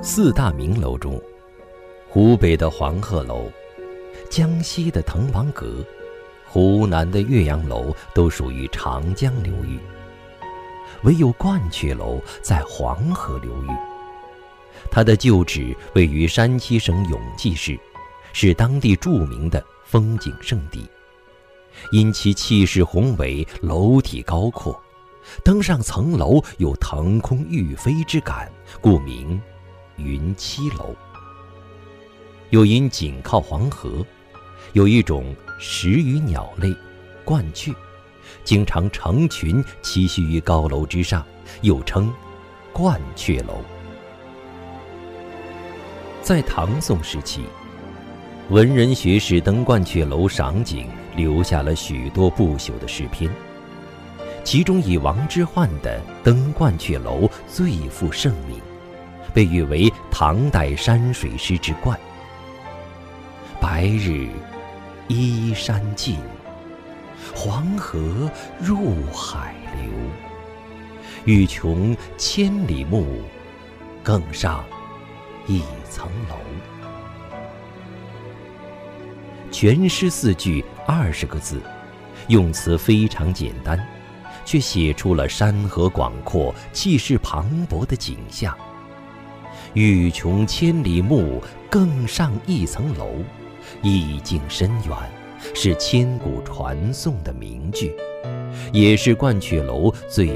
四大名楼中，湖北的黄鹤楼、江西的滕王阁、湖南的岳阳楼都属于长江流域，唯有鹳雀楼在黄河流域。它的旧址位于山西省永济市，是当地著名的风景胜地。因其气势宏伟，楼体高阔，登上层楼有腾空欲飞之感，故名云栖楼。又因紧靠黄河，有一种食鱼鸟类鹳雀，经常成群栖息于高楼之上，又称鹳雀楼。在唐宋时期，文人学士登鹳雀楼赏景，留下了许多不朽的诗篇，其中以王之涣的《登鹳雀楼》最负盛名，被誉为唐代山水诗之冠。白日依山尽，黄河入海流。欲穷千里目，更上一层楼。全诗4句20个字，用词非常简单，却写出了山河广阔、气势磅礴的景象。欲穷千里目，更上一层楼，意境深远，是千古传颂的名句，也是鹳雀楼最